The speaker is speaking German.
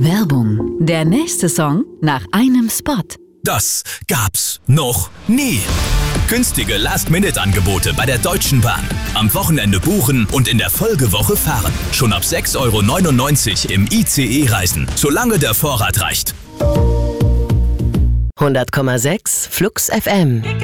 Werbung. Der nächste Song nach einem Spot. Das gab's noch nie. Günstige Last-Minute-Angebote bei der Deutschen Bahn. Am Wochenende buchen und in der Folgewoche fahren. Schon ab 6,99 € im ICE reisen, solange der Vorrat reicht. 100,6 Flux FM.